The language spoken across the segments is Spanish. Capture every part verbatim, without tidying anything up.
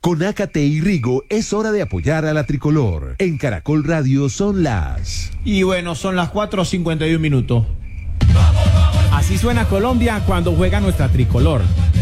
Con Ácate y Rigo es hora de apoyar a la tricolor. En Caracol Radio son las... Y bueno, son las cuatro cincuenta y un minutos. Así suena Colombia cuando juega nuestra tricolor.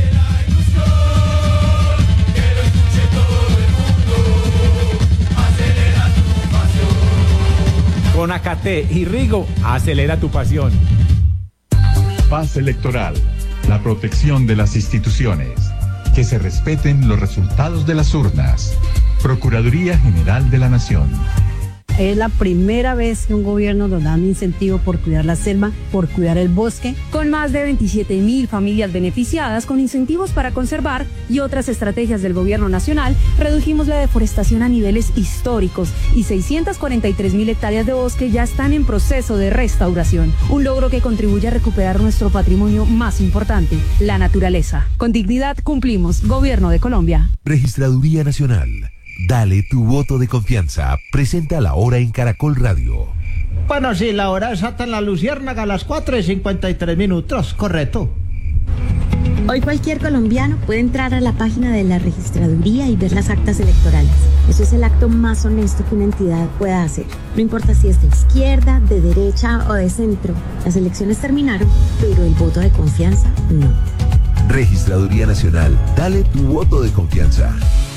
Con Ácate y Rigo, acelera tu pasión. Paz electoral, la protección de las instituciones. Que se respeten los resultados de las urnas. Procuraduría General de la Nación. Es la primera vez que un gobierno nos da un incentivo por cuidar la selva, por cuidar el bosque. Con más de veintisiete mil familias beneficiadas con incentivos para conservar y otras estrategias del gobierno nacional, redujimos la deforestación a niveles históricos y seiscientas cuarenta y tres mil hectáreas de bosque ya están en proceso de restauración. Un logro que contribuye a recuperar nuestro patrimonio más importante, la naturaleza. Con dignidad cumplimos. Gobierno de Colombia. Registraduría Nacional. Dale tu voto de confianza. Presenta la hora en Caracol Radio. Bueno, sí, la hora exacta en la Luciérnaga a las cuatro y cincuenta y tres minutos, correcto. Hoy cualquier colombiano puede entrar a la página de la registraduría y ver las actas electorales. Eso es el acto más honesto que una entidad pueda hacer. No importa si es de izquierda, de derecha o de centro. Las elecciones terminaron, pero el voto de confianza no. Registraduría Nacional. Dale tu voto de confianza.